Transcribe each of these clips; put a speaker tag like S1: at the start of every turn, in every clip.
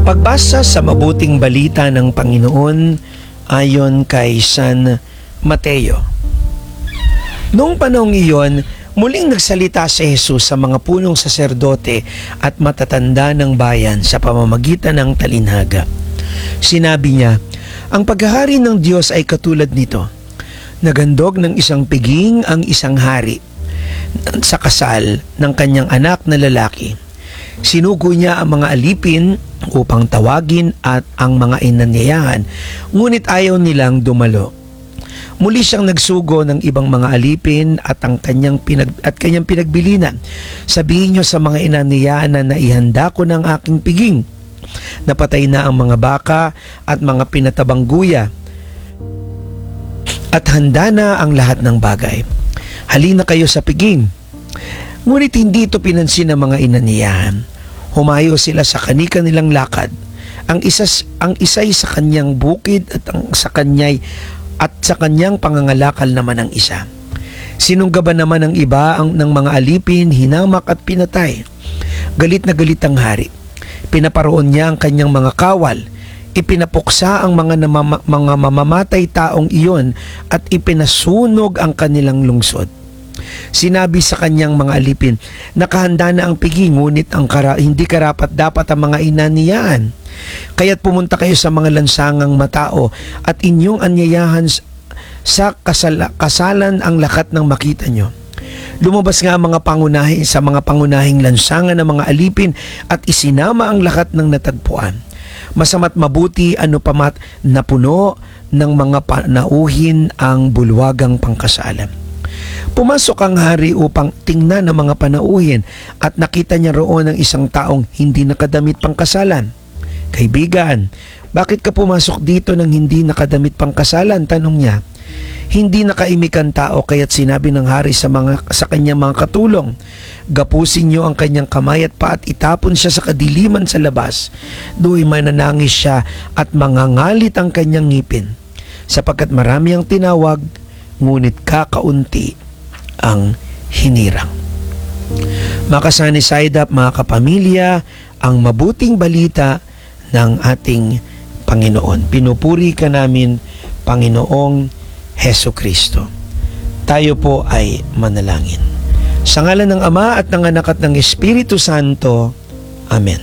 S1: Pagbasa sa mabuting balita ng Panginoon ayon kay San Mateo. Noong panahong iyon, muling nagsalita si Jesus sa mga punong saserdote at matatanda ng bayan sa pamamagitan ng talinhaga. Sinabi niya, ang paghahari ng Diyos ay katulad nito. Nagandog ng isang piging ang isang hari sa kasal ng kanyang anak na lalaki. Sinugo niya ang mga alipin upang tawagin at ang mga inanyayahan, ngunit ayaw nilang dumalo. Muli siyang nagsugo ng ibang mga alipin at kanyang pinagbilinan. Sabihin niyo sa mga inanyayahan na ihanda ko ng aking piging. Napatay na ang mga baka at mga pinatabang guya at handa na ang lahat ng bagay. Halina kayo sa piging. Ngunit hindi ito pinansin ng mga inanyayahan. Humayo sila sa kani-kanilang lakad. Ang isa'y sa kanyang bukid at sa kanyang pangangalakal naman ang isa. Sinunggaban naman ng iba ng mga alipin, hinamak at pinatay. Galit na galit ang hari. Pinaparoon niya ang kanyang mga kawal. Ipinapuksa ang mga mamamatay taong iyon at ipinasunog ang kanilang lungsod. Sinabi sa kanyang mga alipin, nakahanda na ang piging, ngunit hindi karapat-dapat ang mga inanyayahan. Kaya't pumunta kayo sa mga lansangang matao at inyong anyayahan sa kasalan ang lakat ng makita nyo. Lumabas nga ang mga pangunahing lansangan ng mga alipin at isinama ang lakat ng natagpuan. Masama't mabuti ano pamat napuno ng mga panauhin ang bulwagang pangkasalan. Pumasok ang hari upang tingnan ang mga panauhin at nakita niya roon ang isang taong hindi nakadamit pangkasalan. Kaibigan, bakit ka pumasok dito nang hindi nakadamit pangkasalan? Tanong niya. Hindi nakaimik ang tao, kaya't sinabi ng hari sa kanyang mga katulong, gapusin niyo ang kanyang kamay at paa at itapon siya sa kadiliman sa labas. Do'y mananangis siya at mangangalit ang kanyang ngipin, sapagkat marami ang tinawag, ngunit kakaunti ang hinirang. Mga kasani-saydap, mga kapamilya, ang mabuting balita ng ating Panginoon. Pinupuri ka namin, Panginoong Heso Kristo. Tayo po ay manalangin. Sa ngalan ng Ama at ng Anak at ng Espiritu Santo. Amen.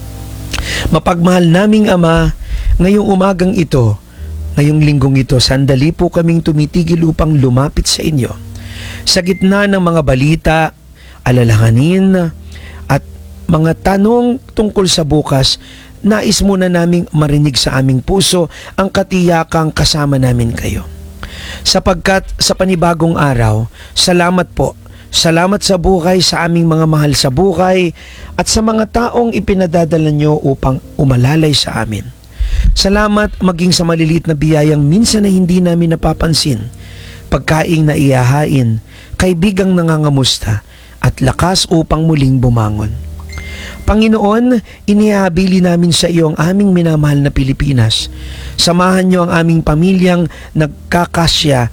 S1: Mapagmahal naming Ama, ngayong umagang ito, ngayong linggong ito, sandali po kaming tumitigil upang lumapit sa inyo. Sa gitna ng mga balita, alalahanin at mga tanong tungkol sa bukas, nais muna naming marinig sa aming puso ang katiyakang kasama namin kayo. Sapagkat sa panibagong araw, salamat po. Salamat sa buhay, sa aming mga mahal sa buhay at sa mga taong ipinadadala nyo upang umalalay sa amin. Salamat maging sa maliliit na biyayang minsan na hindi namin napapansin, pagkaing naiyahain, kaibigang nangangamusta at lakas upang muling bumangon. Panginoon, inihabili namin sa iyo ang aming minamahal na Pilipinas. Samahan niyo ang aming pamilyang nagkakasya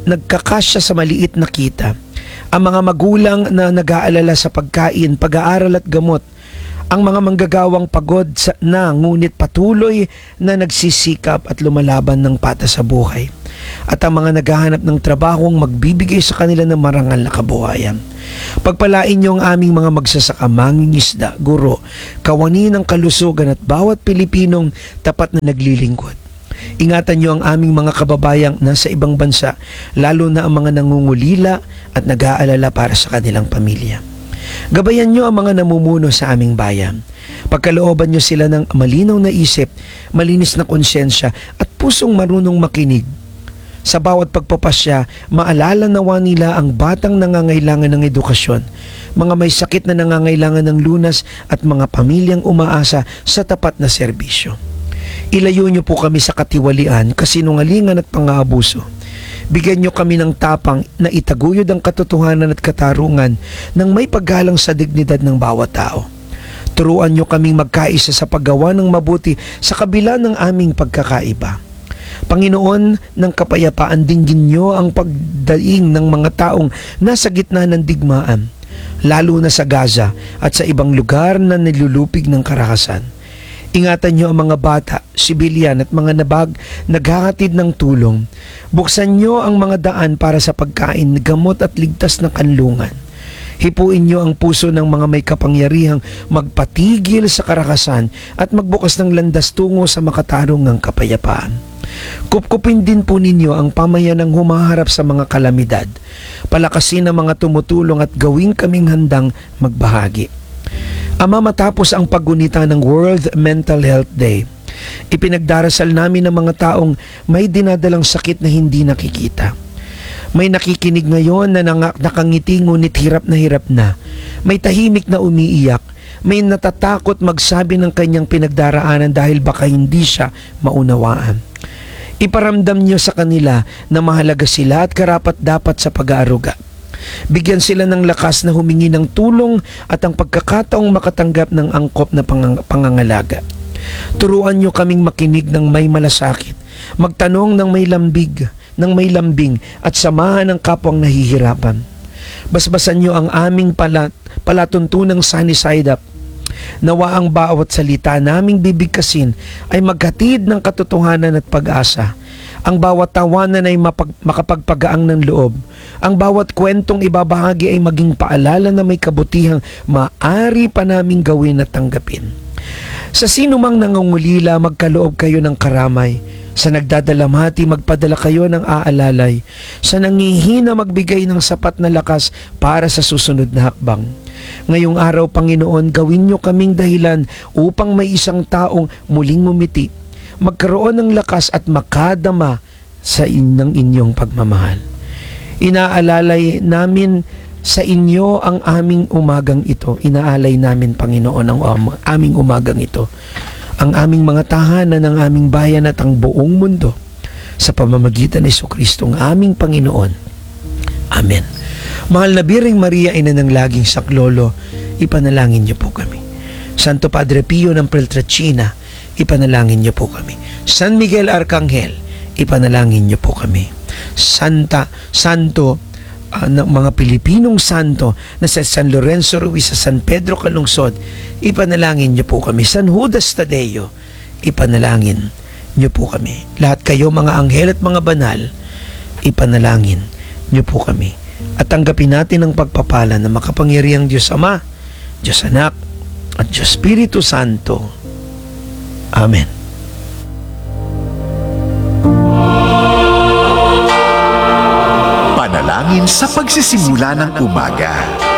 S1: sa maliit na kita. Ang mga magulang na nag-aalala sa pagkain, pag-aaral at gamot. Ang mga manggagawang pagod na ngunit patuloy na nagsisikap at lumalaban ng patas sa buhay. At ang mga naghahanap ng trabahong magbibigay sa kanila ng marangal na kabuhayan. Pagpalain niyo ang aming mga magsasaka, mangingisda, guro, kawani ng kalusugan at bawat Pilipinong tapat na naglilingkod. Ingatan niyo ang aming mga kababayang nasa ibang bansa, lalo na ang mga nangungulila at nag-aalala para sa kanilang pamilya. Gabayan niyo ang mga namumuno sa aming bayan. Pagkalooban niyo sila ng malinaw na isip, malinis na konsyensya at pusong marunong makinig. Sa bawat pagpapasya, maalala nawa nila ang batang nangangailangan ng edukasyon, mga may sakit na nangangailangan ng lunas at mga pamilyang umaasa sa tapat na serbisyo. Ilayo niyo po kami sa katiwalian, kasinungalingan at pang-aabuso. Bigyan niyo kami ng tapang na itaguyod ang katotohanan at katarungan ng may paggalang sa dignidad ng bawat tao. Turuan niyo kaming magkaisa sa paggawa ng mabuti sa kabila ng aming pagkakaiba. Panginoon, ng kapayapaan dinggin niyo ang pagdaing ng mga taong nasa gitna ng digmaan, lalo na sa Gaza at sa ibang lugar na nilulupig ng karahasan. Ingatan niyo ang mga bata, sibilyan at mga naghahatid ng tulong. Buksan niyo ang mga daan para sa pagkain, gamot at ligtas na kanlungan. Hipuin niyo ang puso ng mga may kapangyarihang magpatigil sa karakasan at magbukas ng landas tungo sa makatarungang kapayapaan. Kupkupin din po ninyo ang pamayanang humaharap sa mga kalamidad. Palakasin ang mga tumutulong at gawin kaming handang magbahagi. Ama, matapos ang paggunita ng World Mental Health Day, ipinagdarasal namin ng mga taong may dinadalang sakit na hindi nakikita. May nakikinig ngayon na nakangiti ngunit hirap na. May tahimik na umiiyak. May natatakot magsabi ng kanyang pinagdaraanan dahil baka hindi siya maunawaan. Iparamdam niyo sa kanila na mahalaga sila at karapat-dapat sa pag-aaruga. Bigyan sila ng lakas na humingi ng tulong at ang pagkakataong makatanggap ng angkop na pangangalaga. Turuan niyo kaming makinig ng may malasakit, magtanong ng may lambing at samahan ng kapwang nahihirapan. Basbasan niyo ang aming palatuntunang sunny side up. Nawa ang bawat salita naming bibigkasin ay maghatid ng katotohanan at pag-asa. Ang bawat tawanan ay makapagpagaang ng loob. Ang bawat kwentong ibabahagi ay maging paalala na may kabutihang maaari pa naming gawin at tanggapin. Sa sino mang nangungulila, magkaloob kayo ng karamay. Sa nagdadalamhati, magpadala kayo ng aalalay. Sa nangihina, magbigay ng sapat na lakas para sa susunod na hakbang. Ngayong araw, Panginoon, gawin niyo kaming dahilan upang may isang taong muling ngumiti, magkaroon ng lakas at makadama sa inyong pagmamahal. Inaalalay namin sa inyo ang aming umagang ito. Inaalay namin, Panginoon, ang aming umagang ito. Ang aming mga tahanan, ang aming bayan at ang buong mundo sa pamamagitan ni Jesucristo, ang aming Panginoon. Amen. Mahal na Biring Maria, ina ng laging saklolo, ipanalangin niyo po kami. Santo Padre Pio ng Peltrachina, ipanalangin niyo po kami. San Miguel Arcangel, ipanalangin niyo po kami. Santo ng mga Pilipinong santo na sa San Lorenzo Ruiz, sa San Pedro Calungsod, ipanalangin niyo po kami. San Judas Tadeo, ipanalangin niyo po kami. Lahat kayo mga anghel at mga banal, ipanalangin niyo po kami. At tanggapin natin ang pagpapala ng makapangyarihang Diyos Ama, Diyos Anak, at Diyos Espiritu Santo. Amen.
S2: Panalangin sa pagsisimula ng umaga.